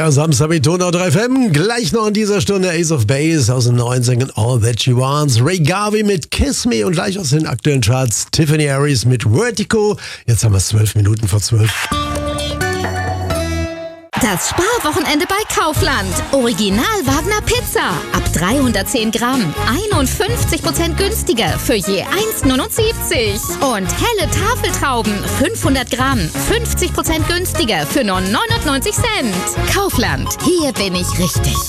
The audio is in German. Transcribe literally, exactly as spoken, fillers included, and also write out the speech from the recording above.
Freier Samstag mit Donau drei F M. Gleich noch in dieser Stunde Ace of Base aus dem neuen Single All That She Wants. Ray Garvey mit Kiss Me und gleich aus den aktuellen Charts Tiffany Harris mit Vertigo. Jetzt haben wir es zwölf Minuten vor zwölf. Das Sparwochenende bei Kaufland. Original Wagner Pizza. Ab dreihundertzehn Gramm. einundfünfzig Prozent günstiger für je eins Komma neunundsiebzig. Und helle Tafeltrauben. fünfhundert Gramm. fünfzig Prozent günstiger für nur neunundneunzig Cent. Kaufland. Hier bin ich richtig.